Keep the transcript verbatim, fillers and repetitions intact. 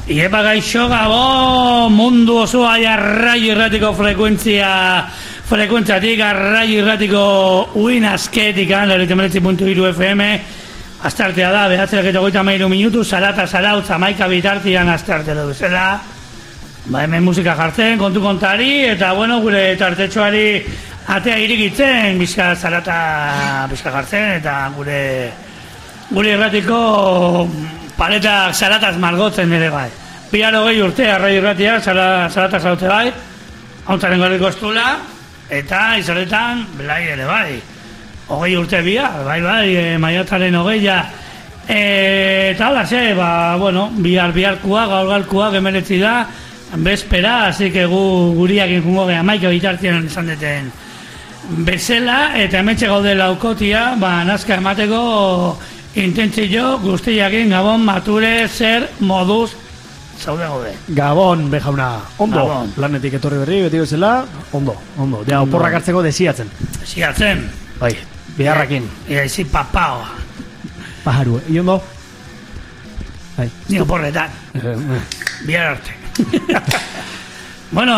Iepa gaixo Gabon, mundu osoa arraio irratiko frekuentzia frekuentziatik, arraio irratiko uin asketik andarit emeretzi puntu hiru F M. Astartea da, behatzerek eta goita mairu minutu, zarata zarautz amaika bitartian astartea da duzela. Ba, hemen musika jartzen, kontu kontari, eta bueno, gure tartetxoari atea irikitzen, bizka zarata bizka jartzen, eta gure gure irratiko paletak zarataz margotzen ere bai. Bihar hogei urte, arrai irratia, zarataz haute bai, hauntzaren gorriko estula, eta izaretan, belai ere bai. Hogei urte bihar, bai bai, e, maiatzaren hogeia. E, eta hala ze, ba, bueno, bihar biharkua, gaur galkua, gemeretzi da, bezpera, así que gu, guriak inkungo geha, maika bitartien izan deten bezela, eta hemetxe gaude laukotia, ba, nazka emateko intentzio guztiakin Gabon mature zer moduz zaude gaude. Gabon, bejauna, ondo, Gabon. Lanetik etorri berri, beti bezala, ondo, ondo, ja, oporrak hartzeko desiatzen. Desiatzen. Bai, biharrakin. Ia izi papao. Pajaru, eh? Iondo? Bai. Ni oporretan. Bihar arte. Bueno,